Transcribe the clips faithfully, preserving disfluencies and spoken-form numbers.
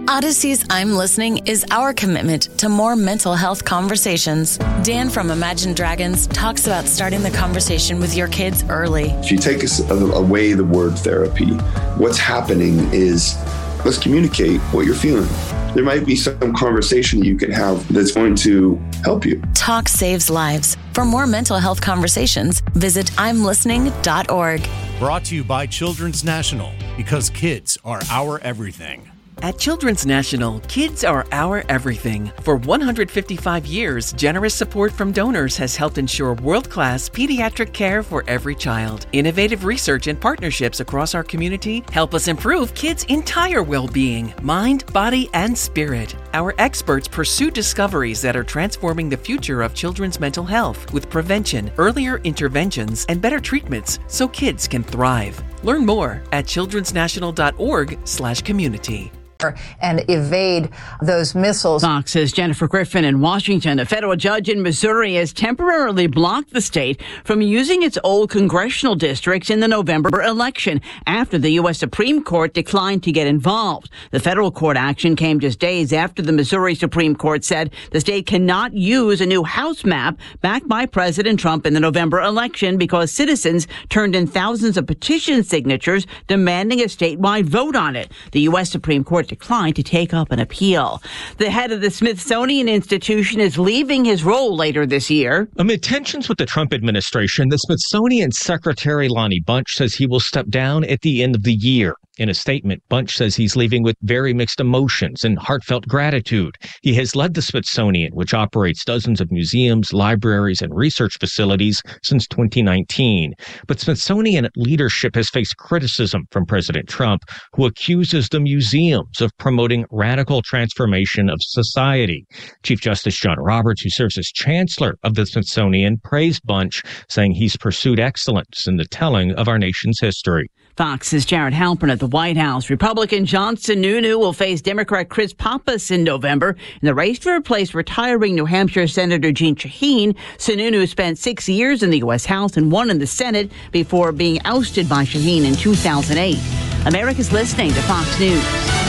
Odyssey's I'm Listening is our commitment to more mental health conversations. Dan from Imagine Dragons talks about starting the conversation with your kids early. If you take away the word therapy, what's happening is let's communicate what you're feeling. There might be some conversation you can have that's going to help you. Talk saves lives. For more mental health conversations, visit I'm listening dot org. Brought to you by Children's National, because kids are our everything. At Children's National, kids are our everything. For one hundred fifty-five years, generous support from donors has helped ensure world-class pediatric care for every child. Innovative research and partnerships across our community help us improve kids' entire well-being, mind, body, and spirit. Our experts pursue discoveries that are transforming the future of children's mental health with prevention, earlier interventions, and better treatments so kids can thrive. Learn more at childrens national dot org slash community. And evade those missiles. Fox says Jennifer Griffin in Washington. A federal judge in Missouri has temporarily blocked the state from using its old congressional districts in the November election after the U S Supreme Court declined to get involved. The federal court action came just days after the Missouri Supreme Court said the state cannot use a new House map backed by President Trump in the November election because citizens turned in thousands of petition signatures demanding a statewide vote on it. The U S Supreme Court declined to take up an appeal. The head of the Smithsonian Institution is leaving his role later this year. Amid tensions with the Trump administration, the Smithsonian Secretary Lonnie Bunch says he will step down at the end of the year. In a statement, Bunch says he's leaving with very mixed emotions and heartfelt gratitude. He has led the Smithsonian, which operates dozens of museums, libraries, and research facilities since twenty nineteen. But Smithsonian leadership has faced criticism from President Trump, who accuses the museums of promoting radical transformation of society. Chief Justice John Roberts, who serves as chancellor of the Smithsonian, praised Bunch, saying he's pursued excellence in the telling of our nation's history. Fox's Jared Halpern at the White House. Republican John Sununu will face Democrat Chris Pappas in November in the race to replace retiring New Hampshire Senator Jeanne Shaheen. Sununu spent six years in the U S House and one in the Senate before being ousted by Shaheen in two thousand eight. America's listening to Fox News.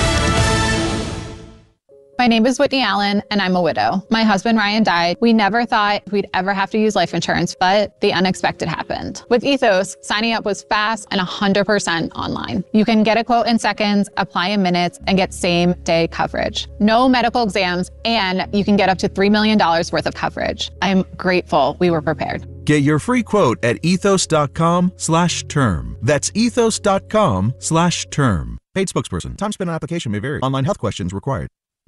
My name is Whitney Allen, and I'm a widow. My husband, Ryan, died. We never thought we'd ever have to use life insurance, but the unexpected happened. With Ethos, signing up was fast and one hundred percent online. You can get a quote in seconds, apply in minutes, and get same-day coverage. No medical exams, and you can get up to three million dollars worth of coverage. I'm grateful we were prepared. Get your free quote at ethos.com slash term. That's ethos.com slash term. Paid spokesperson. Time spent on application may vary. Online health questions required.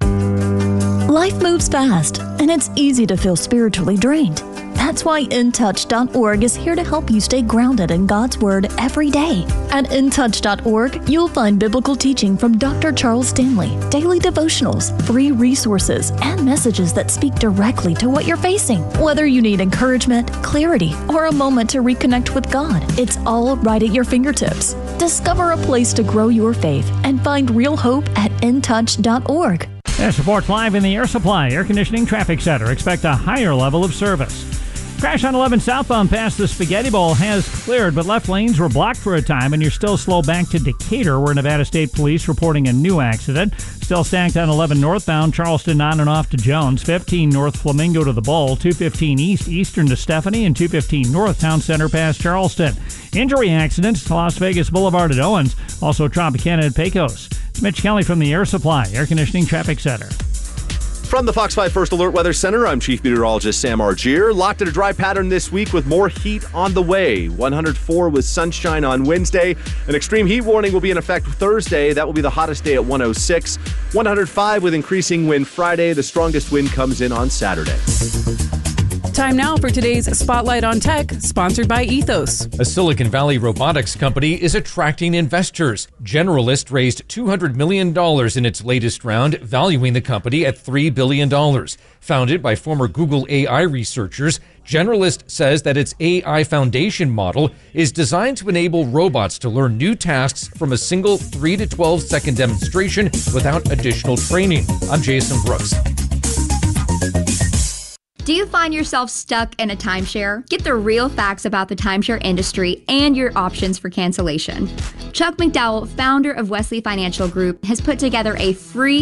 Life moves fast, and it's easy to feel spiritually drained. That's why in touch dot org is here to help you stay grounded in God's Word every day. At in touch dot org, you'll find biblical teaching from Doctor Charles Stanley, daily devotionals, free resources, and messages that speak directly to what you're facing. Whether you need encouragement, clarity, or a moment to reconnect with God, it's all right at your fingertips. Discover a place to grow your faith and find real hope at in touch dot org. This reports live in the Air Supply Air Conditioning Traffic Center. Expect a higher level of service. Crash on eleven southbound past the Spaghetti Bowl has cleared, but left lanes were blocked for a time, and you're still slow back to Decatur, where Nevada State Police reporting a new accident. Still stacked on eleven northbound, Charleston on and off to Jones, fifteen north Flamingo to the Bowl, two fifteen east Eastern to Stephanie, and two fifteen north Town Center past Charleston. Injury accidents to Las Vegas Boulevard at Owens, also Tropicana at Pecos. It's Mitch Kelly from the Air Supply Air Conditioning Traffic Center. From the Fox five First Alert Weather Center, I'm Chief Meteorologist Sam Argier. Locked in a dry pattern this week with more heat on the way. one hundred four with sunshine on Wednesday. An extreme heat warning will be in effect Thursday. That will be the hottest day at one oh six. one hundred five with increasing wind Friday. The strongest wind comes in on Saturday. Time now for today's Spotlight on Tech, sponsored by Ethos. A Silicon Valley robotics company is attracting investors. Generalist raised two hundred million dollars in its latest round, valuing the company at three billion dollars. Founded by former Google A I researchers, Generalist says that its A I foundation model is designed to enable robots to learn new tasks from a single three to twelve second demonstration without additional training. I'm Jason Brooks. Do you find yourself stuck in a timeshare? Get the real facts about the timeshare industry and your options for cancellation. Chuck McDowell, founder of Wesley Financial Group, has put together a free